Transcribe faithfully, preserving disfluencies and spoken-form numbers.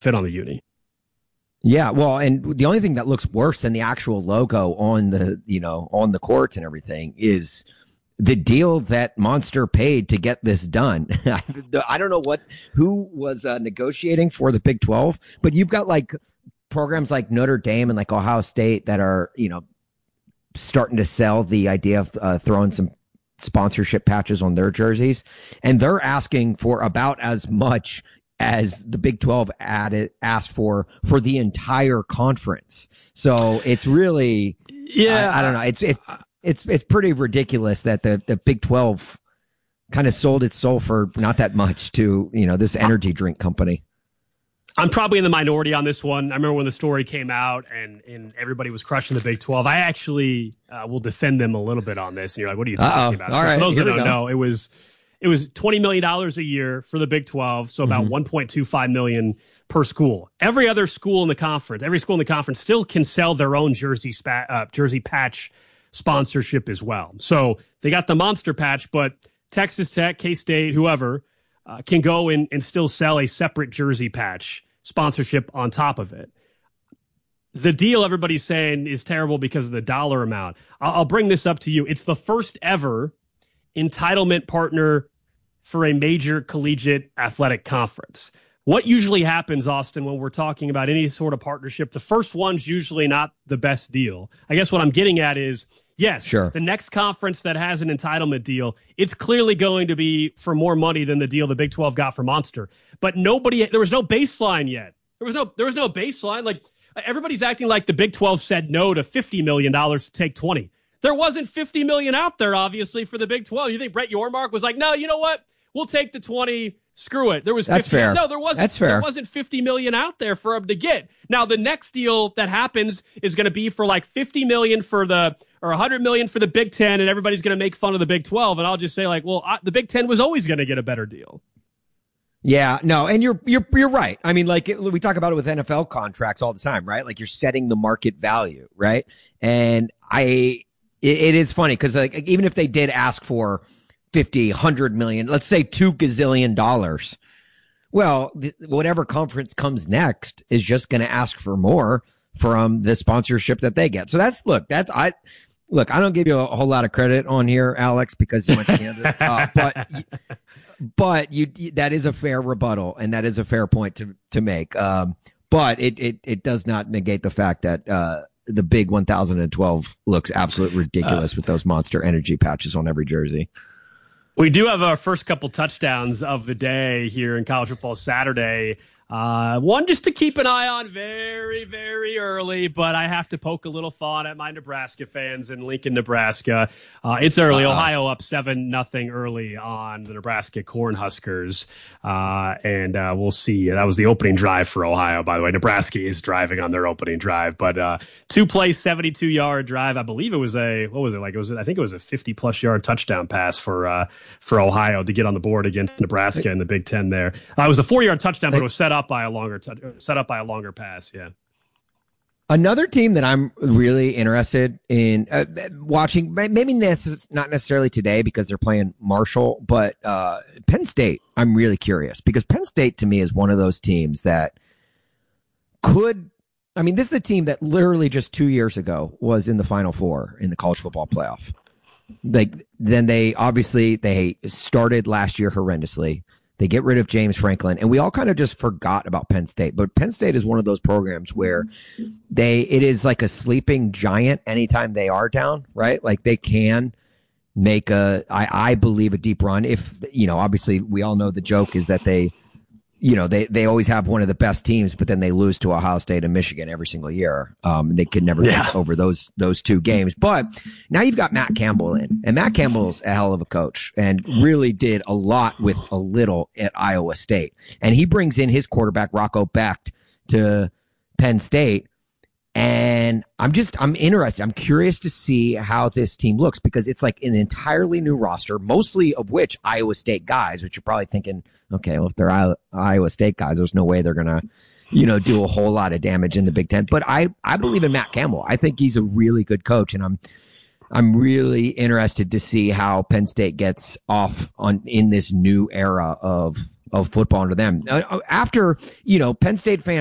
fit on the uni. Yeah, well, and the only thing that looks worse than the actual logo on the, you know, on the courts and everything is the deal that Monster paid to get this done. I don't know what, who was uh, negotiating for the Big twelve, but you've got like programs like Notre Dame and like Ohio State that are, you know, starting to sell the idea of uh, throwing some sponsorship patches on their jerseys. And they're asking for about as much as the Big twelve added asked for for the entire conference. So it's really, yeah, I, I don't know. It's it, it's it's pretty ridiculous that the, the Big twelve kind of sold its soul for not that much to, you know, this energy drink company. I'm probably in the minority on this one. I remember when the story came out and, and everybody was crushing the Big twelve. I actually uh, will defend them a little bit on this. And you're like, what are you talking Uh-oh. about? All so right, for those that don't go. know, it was It was twenty million dollars a year for the Big twelve, so about Mm-hmm. one point two five million dollars per school. Every other school in the conference, every school in the conference still can sell their own jersey spa- uh, jersey patch sponsorship as well. So they got the Monster patch, but Texas Tech, K-State, whoever, uh, can go in and still sell a separate jersey patch sponsorship on top of it. The deal everybody's saying is terrible because of the dollar amount. I'll, I'll bring this up to you. It's the first ever entitlement partner for a major collegiate athletic conference. What usually happens, Austin, when we're talking about any sort of partnership, the first one's usually not the best deal. I guess what I'm getting at is, yes, Sure. the next conference that has an entitlement deal, it's clearly going to be for more money than the deal the Big twelve got for Monster. But nobody, there was no baseline yet. There was no, there was no baseline. Like, everybody's acting like the Big twelve said no to fifty million dollars to take twenty. There wasn't fifty million dollars out there, obviously, for the Big twelve. You think Brett Yormark was like, no, you know what? We'll take the twenty. Screw it. There was That's fifty. fair. No, there wasn't. That's fair. There wasn't fifty million dollars out there for him to get. Now, the next deal that happens is going to be for like fifty million dollars for the, or one hundred million dollars for the Big Ten, and everybody's going to make fun of the Big twelve. And I'll just say, like, well, I, the Big Ten was always going to get a better deal. Yeah, no, and you're you're you're right. I mean, like it, we talk about it with N F L contracts all the time, right? Like you're setting the market value, right? And I, it, it is funny because like even if they did ask for fifty, one hundred million, let's say two gazillion dollars, well, th- whatever conference comes next is just going to ask for more from the sponsorship that they get. So that's look, that's I. Look, I don't give you a whole lot of credit on here, Alex, because you went to Kansas, uh, but. But you, that is a fair rebuttal, and that is a fair point to to make. Um, but it, it it does not negate the fact that uh, the big one thousand twelve looks absolutely ridiculous uh, with those Monster Energy patches on every jersey. We do have our first couple touchdowns of the day here in College Football Saturday. Uh, one just to keep an eye on very, very early, but I have to poke a little fun at my Nebraska fans in Lincoln, Nebraska. Uh, it's early. Uh-huh. Ohio up seven nothing early on the Nebraska Cornhuskers. Uh, and uh, we'll see. That was the opening drive for Ohio, by the way. Nebraska is driving on their opening drive, but uh, two-play, seventy-two-yard drive. I believe it was a, what was it like? It was, I think it was a fifty-plus yard touchdown pass for uh, for Ohio to get on the board against Nebraska in the Big Ten there. Uh, it was a four-yard touchdown, but it was set up by a longer t- set up by a longer pass. Yeah. Another team that I'm really interested in uh, watching, maybe necess- not necessarily today because they're playing Marshall, but uh, Penn State. I'm really curious because Penn State to me is one of those teams that could. I mean, this is the team that literally just two years ago was in the Final Four in the college football playoff. Like then they obviously they started last year horrendously. They get rid of James Franklin, and we all kind of just forgot about Penn State. But Penn State is one of those programs where they it is like a sleeping giant anytime they are down, right? Like they can make a, I, I believe, a deep run. If, you know, obviously we all know the joke is that they, you know, they, they always have one of the best teams, but then they lose to Ohio State and Michigan every single year. Um, they could never yeah. get over those those two games. But now you've got Matt Campbell in, and Matt Campbell's a hell of a coach and really did a lot with a little at Iowa State. And he brings in his quarterback, Rocco Becht, to Penn State. And I'm just, I'm interested. I'm curious to see how this team looks because it's like an entirely new roster, mostly of which Iowa State guys, which you're probably thinking, okay, well, if they're I- Iowa State guys, there's no way they're going to, you know, do a whole lot of damage in the Big Ten. But I, I believe in Matt Campbell. I think he's a really good coach, and I'm, I'm really interested to see how Penn State gets off on in this new era of of football under them. Uh, after, you know, Penn State fans